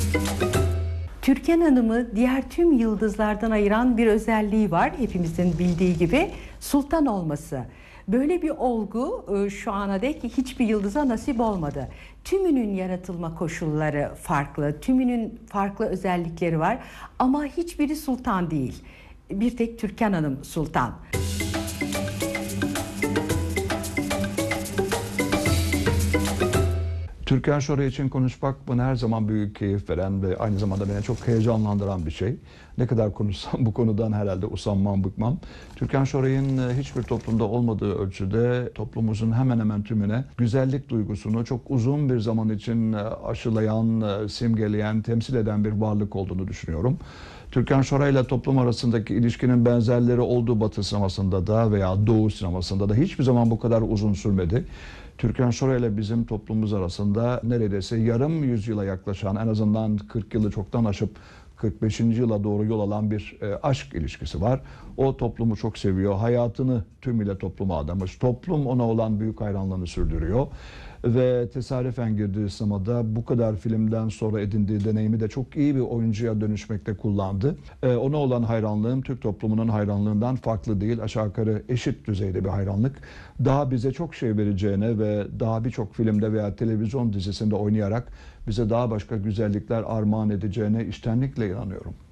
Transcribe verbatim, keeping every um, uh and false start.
Türkan Hanım'ı diğer tüm yıldızlardan ayıran bir özelliği var. Hepimizin bildiği gibi sultan olması. Böyle bir olgu şu ana dek hiçbir yıldıza nasip olmadı. Tümünün yaratılma koşulları farklı, tümünün farklı özellikleri var ama hiçbiri sultan değil. Bir tek Türkan Hanım sultan. Türkan Şoray için konuşmak bana her zaman büyük keyif veren ve aynı zamanda beni çok heyecanlandıran bir şey. Ne kadar konuşsam bu konudan herhalde usanmam, bıkmam. Türkan Şoray'ın hiçbir toplumda olmadığı ölçüde toplumumuzun hemen hemen tümüne güzellik duygusunu çok uzun bir zaman için aşılayan, simgeleyen, temsil eden bir varlık olduğunu düşünüyorum. Türkan Şoray ile toplum arasındaki ilişkinin benzerleri olduğu Batı sinemasında da veya Doğu sinemasında da hiçbir zaman bu kadar uzun sürmedi. Türkan Şoray ile bizim toplumumuz arasında neredeyse yarım yüzyıla yaklaşan, en azından kırk yılı çoktan aşıp kırk beşinci yıla doğru yol alan bir e, aşk ilişkisi var. O toplumu çok seviyor, hayatını tümüyle topluma adamış. Toplum ona olan büyük hayranlığını sürdürüyor. Ve tesadüfen girdiği sinemada bu kadar filmden sonra edindiği deneyimi de çok iyi bir oyuncuya dönüşmekte kullandı. Ee, ona olan hayranlığım Türk toplumunun hayranlığından farklı değil. Aşağı yukarı eşit düzeyde bir hayranlık. Daha bize çok şey vereceğine ve daha birçok filmde veya televizyon dizisinde oynayarak bize daha başka güzellikler armağan edeceğine içtenlikle inanıyorum.